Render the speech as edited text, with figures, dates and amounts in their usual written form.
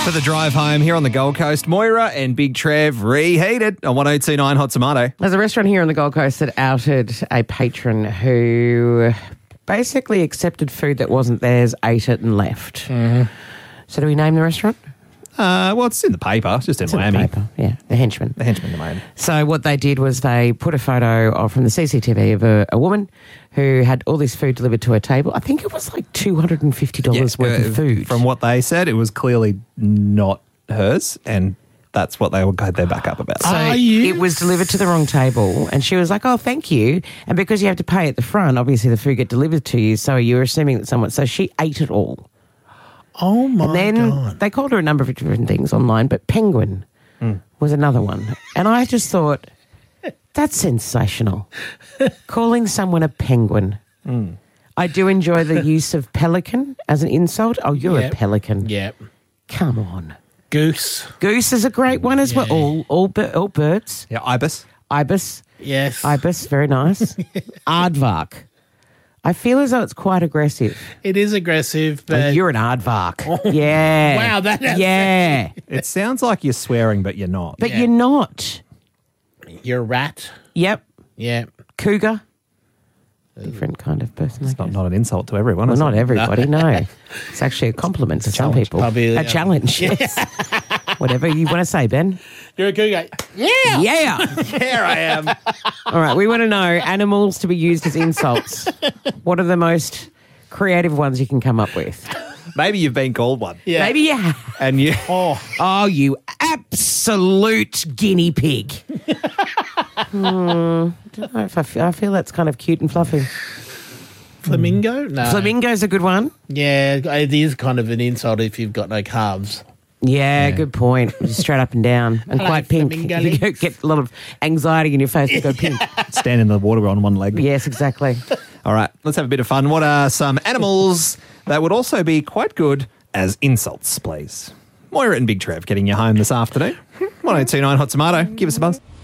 For the drive home here on the Gold Coast, Moira and Big Trev reheated on 102.9 Hot Tomato. There's a restaurant here on the Gold Coast that outed a patron who basically accepted food that wasn't theirs, ate it and left. Mm-hmm. So do we name the restaurant? Well, it's in the paper. It's just in Miami. The paper, yeah, the Henchman. The Henchman in Miami. So what they did was they put a photo from the CCTV of a woman who had all this food delivered to her table. I think it was like $250 worth of food. From what they said, it was clearly not hers, and that's what they had their back up about. So it was delivered to the wrong table, and she was like, "Oh, thank you." And because you have to pay at the front, obviously the food get delivered to you, so you're assuming that someone. So she ate it all. Oh my God! And then they called her a number of different things online, but penguin was another one. And I just thought, that's sensational. Calling someone a penguin. I do enjoy the use of pelican as an insult. Oh, you're a pelican. Yep. Come on. Goose. Goose is a great one as well. All birds. Yeah, ibis. Ibis. Yes. Ibis, very nice. Aardvark. I feel as though it's quite aggressive. It is aggressive, Oh, but you're an aardvark. Yeah. Wow, that has yeah. It sounds like you're swearing, but you're not. But you're not. you're a rat. Yep. Yeah. Cougar. Different kind of person. It's not an insult to everyone. Well, is not it? everybody, no. It's actually a compliment to some people. Probably, a challenge, yes. Whatever you want to say, Ben. You're a cougar. Yeah. Yeah. Here I am. All right, we want to know animals to be used as insults. What are the most creative ones you can come up with? Maybe you've been called one. Yeah. Maybe you have. And you... Oh, you absolute guinea pig. Don't know if I feel that's kind of cute and fluffy. Flamingo? No. Flamingo's a good one. Yeah, it is kind of an insult if you've got no calves. Yeah, good point. Just straight up and down and Hello, quite pink. flamingo. You get a lot of anxiety in your face to go pink. Stand in the water on one leg. Yes, exactly. All right, let's have a bit of fun. What are some animals that would also be quite good as insults, please? Moira and Big Trev getting you home this afternoon. 102.9 Hot Tomato. Give us a buzz.